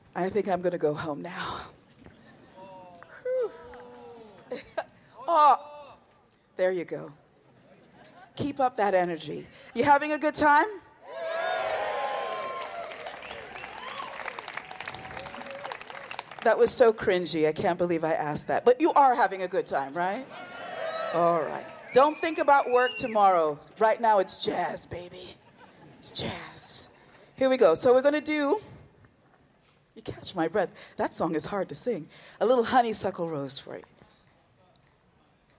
I think I'm going to go home now. Oh, there you go. Keep up that energy. You having a good time? That was so cringy. I can't believe I asked that. But you are having a good time, right? All right. Don't think about work tomorrow. Right now it's jazz, baby. It's jazz. Here we go. So we're going to do, you catch my breath. That song is hard to sing. A little Honeysuckle Rose for you.